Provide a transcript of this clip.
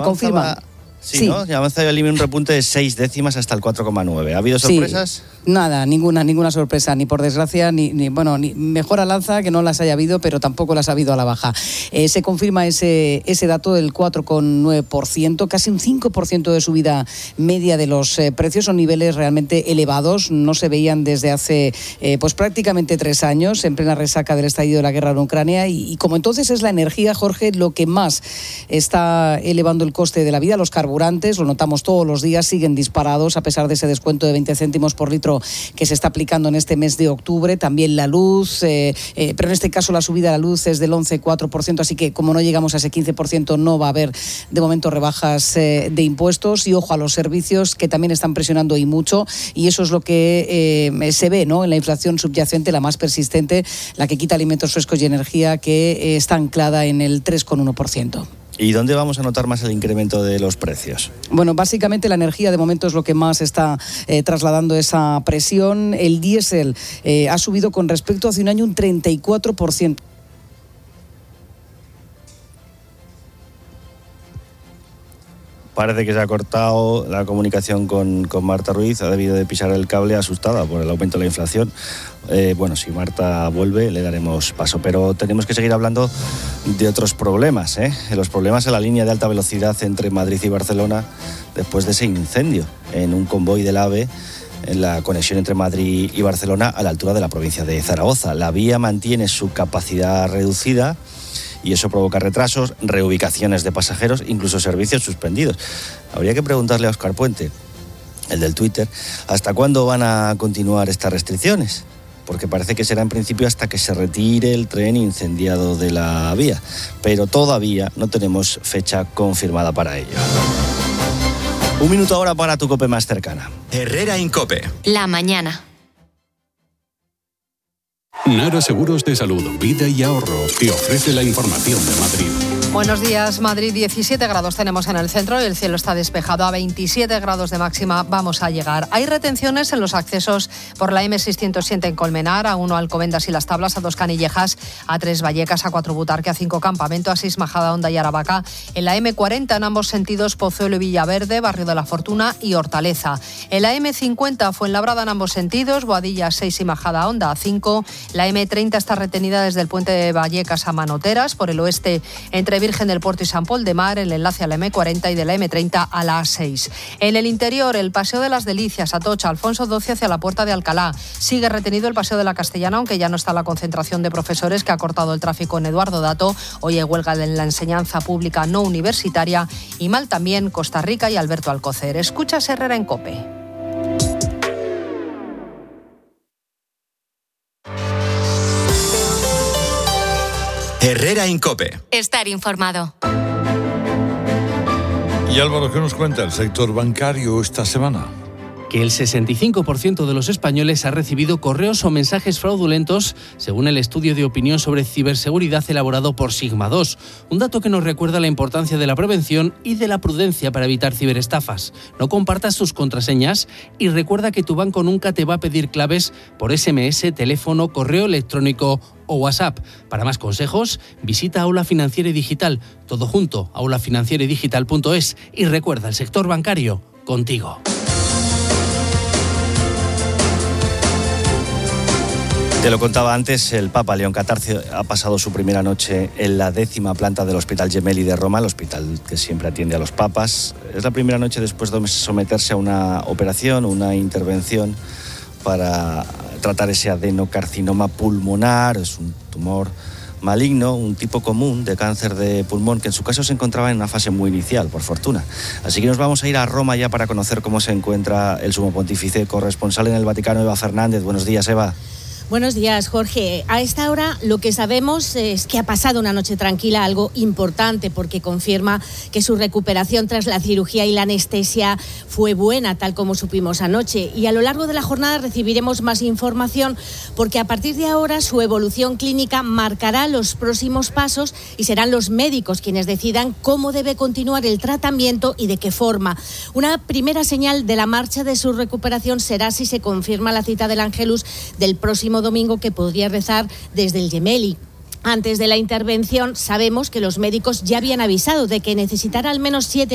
confirma. Sí, ¿no? Ya avanza el IBEX un repunte de 6 décimas hasta el 4,9. ¿Ha habido sorpresas? Sí. Nada, ninguna sorpresa, ni por desgracia, ni mejor al alza que no las haya habido, pero tampoco las ha habido a la baja. Se confirma ese dato del 4,9%, casi un 5% de subida media de los precios. Son niveles realmente elevados, no se veían desde hace pues prácticamente 3 años, en plena resaca del estallido de la guerra en Ucrania, y como entonces es la energía, Jorge, lo que más está elevando el coste de la vida. Los carburantes, lo notamos todos los días, siguen disparados a pesar de ese descuento de 20 céntimos por litro que se está aplicando en este mes de octubre. También la luz, pero en este caso la subida de la luz es del 11,4%, así que como no llegamos a ese 15%, no va a haber de momento rebajas de impuestos. Y ojo a los servicios, que también están presionando y mucho, y eso es lo que se ve, ¿no?, en la inflación subyacente, la más persistente, la que quita alimentos frescos y energía, que está anclada en el 3,1%. ¿Y dónde vamos a notar más el incremento de los precios? Bueno, básicamente la energía de momento es lo que más está trasladando esa presión. El diésel ha subido con respecto a hace un año un 34%. Parece que se ha cortado la comunicación con Marta Ruiz, ha debido de pisar el cable asustada por el aumento de la inflación. Bueno, si Marta vuelve le daremos paso, pero tenemos que seguir hablando de otros problemas, los problemas en la línea de alta velocidad entre Madrid y Barcelona después de ese incendio en un convoy del AVE en la conexión entre Madrid y Barcelona a la altura de la provincia de Zaragoza. La vía mantiene su capacidad reducida y eso provoca retrasos, reubicaciones de pasajeros, incluso servicios suspendidos. Habría que preguntarle a Óscar Puente, el del Twitter, ¿hasta cuándo van a continuar estas restricciones? Porque parece que será en principio hasta que se retire el tren incendiado de la vía, pero todavía no tenemos fecha confirmada para ello. Un minuto ahora para tu COPE más cercana. Herrera Incope. La mañana. Nara Seguros de Salud, Vida y Ahorro te ofrece la información de Madrid. Buenos días, Madrid, 17 grados tenemos en el centro y el cielo está despejado. A 27 grados de máxima vamos a llegar. Hay retenciones en los accesos por la M607 en Colmenar, A1 Alcobendas y Las Tablas, A2 Canillejas, A3 Vallecas, A4 Butarque, A5 Campamento, A6 Majadahonda y Aravaca. En la M40 en ambos sentidos Pozuelo y Villaverde, Barrio de la Fortuna y Hortaleza. En la M50 Fuenlabrada en ambos sentidos, Boadilla 6 y Majadahonda, A5. La M30 está retenida desde el puente de Vallecas a Manoteras, por el oeste entre Virgen del Puerto y San Pol de Mar, el enlace a la M40 y de la M30 a la A6. En el interior, el Paseo de las Delicias, Atocha, Alfonso XII hacia la Puerta de Alcalá. Sigue retenido el Paseo de la Castellana, aunque ya no está la concentración de profesores que ha cortado el tráfico en Eduardo Dato. Hoy hay huelga en la enseñanza pública no universitaria. Y mal también Costa Rica y Alberto Alcocer. Escuchas Herrera en COPE. Herrera Incope. Estar informado. Y Álvaro, ¿qué nos cuenta el sector bancario esta semana? Que el 65% de los españoles ha recibido correos o mensajes fraudulentos, según el estudio de opinión sobre ciberseguridad elaborado por Sigma 2. Un dato que nos recuerda la importancia de la prevención y de la prudencia para evitar ciberestafas. No compartas tus contraseñas y recuerda que tu banco nunca te va a pedir claves por SMS, teléfono, correo electrónico o WhatsApp. Para más consejos, visita Aula Financiera y Digital, todo junto, aulafinancieraydigital.es, y recuerda, el sector bancario, contigo. Te lo contaba antes, el Papa León XIV ha pasado su primera noche en la 10ª planta del Hospital Gemelli de Roma, el hospital que siempre atiende a los papas. Es la primera noche después de someterse a una operación, una intervención para tratar ese adenocarcinoma pulmonar. Es un tumor maligno, un tipo común de cáncer de pulmón que en su caso se encontraba en una fase muy inicial, por fortuna. Así que nos vamos a ir a Roma ya para conocer cómo se encuentra el sumo pontífice. Corresponsal en el Vaticano, Eva Fernández. Buenos días, Eva. Buenos días, Jorge. A esta hora lo que sabemos es que ha pasado una noche tranquila, algo importante porque confirma que su recuperación tras la cirugía y la anestesia fue buena, tal como supimos anoche. Y a lo largo de la jornada recibiremos más información porque a partir de ahora su evolución clínica marcará los próximos pasos y serán los médicos quienes decidan cómo debe continuar el tratamiento y de qué forma. Una primera señal de la marcha de su recuperación será si se confirma la cita del Ángelus del próximo domingo, que podría rezar desde el Gemelli. Antes de la intervención sabemos que los médicos ya habían avisado de que necesitará al menos 7